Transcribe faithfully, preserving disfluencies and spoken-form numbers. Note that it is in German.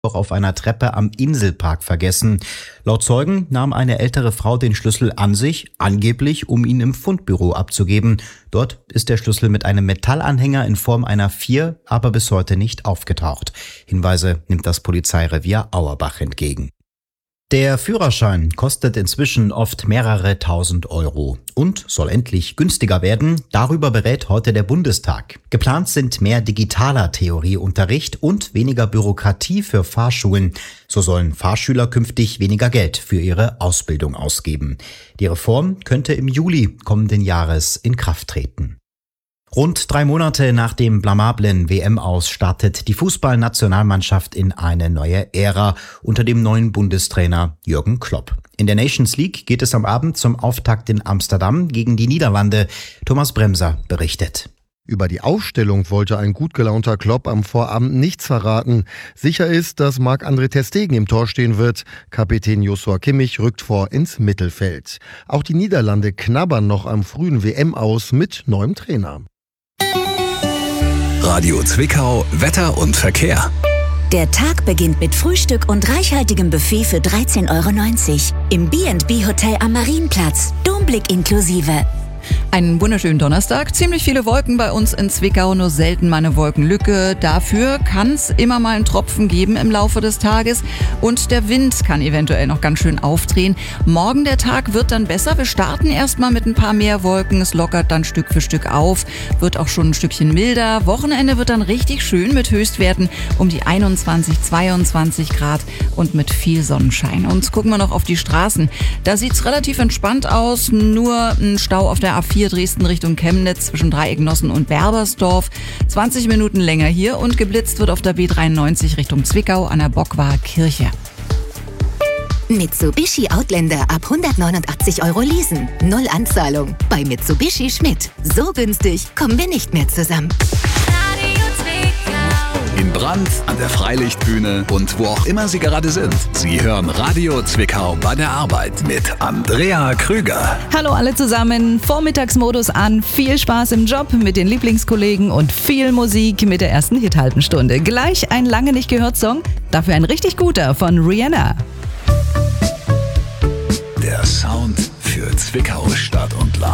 auf einer Treppe am Inselpark vergessen. Laut Zeugen nahm eine ältere Frau den Schlüssel an sich, angeblich um ihn im Fundbüro abzugeben. Dort ist der Schlüssel mit einem Metallanhänger in Form einer vier aber bis heute nicht aufgetaucht. Hinweise nimmt das Polizeirevier Auerbach entgegen. Der Führerschein kostet inzwischen oft mehrere tausend Euro und soll endlich günstiger werden. Darüber berät heute der Bundestag. Geplant sind mehr digitaler Theorieunterricht und weniger Bürokratie für Fahrschulen. So sollen Fahrschüler künftig weniger Geld für ihre Ausbildung ausgeben. Die Reform könnte im Juli kommenden Jahres in Kraft treten. Rund drei Monate nach dem blamablen W M-Aus startet die Fußballnationalmannschaft in eine neue Ära unter dem neuen Bundestrainer Jürgen Klopp. In der Nations League geht es am Abend zum Auftakt in Amsterdam gegen die Niederlande. Thomas Bremser berichtet. Über die Aufstellung wollte ein gut gelaunter Klopp am Vorabend nichts verraten. Sicher ist, dass Marc-André ter Stegen im Tor stehen wird. Kapitän Joshua Kimmich rückt vor ins Mittelfeld. Auch die Niederlande knabbern noch am frühen W M-Aus mit neuem Trainer. Radio Zwickau, Wetter und Verkehr. Der Tag beginnt mit Frühstück und reichhaltigem Buffet für dreizehn Euro neunzig im B und B Hotel am Marienplatz. Domblick inklusive. Einen wunderschönen Donnerstag. Ziemlich viele Wolken bei uns in Zwickau, nur selten mal eine Wolkenlücke. Dafür kann es immer mal einen Tropfen geben im Laufe des Tages und der Wind kann eventuell noch ganz schön aufdrehen. Morgen der Tag wird dann besser. Wir starten erstmal mit ein paar mehr Wolken. Es lockert dann Stück für Stück auf, wird auch schon ein Stückchen milder. Wochenende wird dann richtig schön mit Höchstwerten um die einundzwanzig, zweiundzwanzig Grad und mit viel Sonnenschein. Und gucken wir noch auf die Straßen. Da sieht es relativ entspannt aus. Nur ein Stau auf der A vier Dresden Richtung Chemnitz zwischen Dreiecknossen und Berbersdorf. zwanzig Minuten länger hier und geblitzt wird auf der B dreiundneunzig Richtung Zwickau an der Bockwar Kirche. Mitsubishi Outlander ab hundertneunundachtzig Euro leasen. Null Anzahlung. Bei Mitsubishi Schmidt. So günstig kommen wir nicht mehr zusammen. In Brand, an der Freilichtbühne und wo auch immer Sie gerade sind. Sie hören Radio Zwickau bei der Arbeit mit Andrea Krüger. Hallo alle zusammen, Vormittagsmodus an, viel Spaß im Job mit den Lieblingskollegen und viel Musik mit der ersten Hit-Halbenstunde. Gleich ein lange nicht gehört Song, dafür ein richtig guter von Rihanna. Der Sound für Zwickau Stadt und Land.